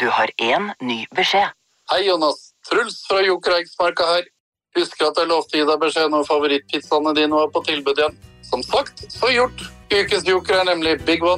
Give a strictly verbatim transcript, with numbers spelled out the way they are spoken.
Du har en ny beskjed. Hei Jonas, Truls fra Joker Eiksmarka her. Husker at jeg lovte å gi deg beskjed når favorittpizzaene dine var på tilbud igjen. Som sagt, så gjort. Ukens Joker er nemlig Big One.